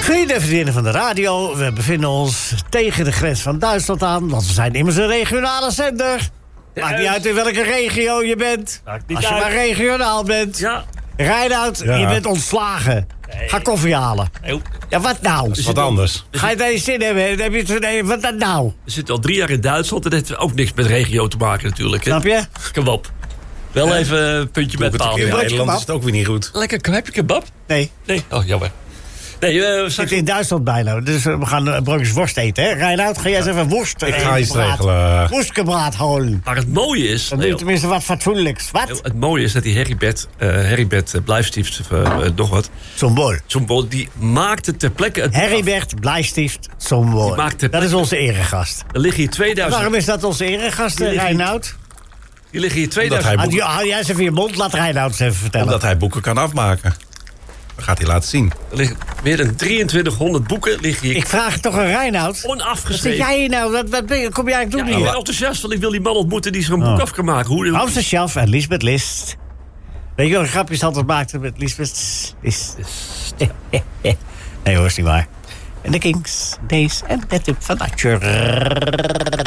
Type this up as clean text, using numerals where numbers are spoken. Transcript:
Goedendag vrienden van de radio. We bevinden ons tegen de grens van Duitsland aan, want we zijn immers een regionale zender. Maakt niet uit in welke regio je bent. Als je maar regionaal bent. Ja. Reinoud, je bent ontslagen. Nee. Ga koffie halen. Nee. Ja, wat nou? Wat anders. Ga je daar je zin hebben? Heb je wat dat nou? We zitten al 3 jaar in Duitsland. En dat heeft ook niks met regio te maken natuurlijk. Hè? Snap je? Kebab. Wel even een puntje met paal. In Ja. Nederland is het ook weer niet goed. Lekker, heb je kebab? Nee. Nee. Oh, jammer. Nee, We zitten in Duitsland bijna, dus we gaan broodjes worst eten, hè? Reinoud, ga jij eens even worst Ik ga iets regelen. worstgebraad halen. Maar het mooie is... Dan doe je tenminste wat fatsoenlijks. Wat? Het mooie is dat die Heribert Blijfstift, nog wat... Zo'n bol. Die maakte ter plekke... Het Heribert Blijstift Zombol. Dat is onze eregast. Er liggen hier 2000... Waarom is dat onze eregast, Reinoud? Die liggen hier 2000... Haal jij eens even je mond, laat Reinoud eens even vertellen. Omdat hij boeken kan afmaken. Dat gaat hij laten zien. Er liggen meer dan 2300 boeken liggen hier. Ik vraag toch aan Reinoud. Wat Onafgeschreven. zit jij hier nou? Wat kom jij eigenlijk doen Ik ben hier? enthousiast, want ik wil die man ontmoeten die zo'n boek af kan maken. Hoe... Amsterdam en Lisbeth List. Weet je wat een grapje ze altijd maakte met Lisbeth List? Nee hoor, is niet waar. En de Kings, Days en Bed Up van Atcher.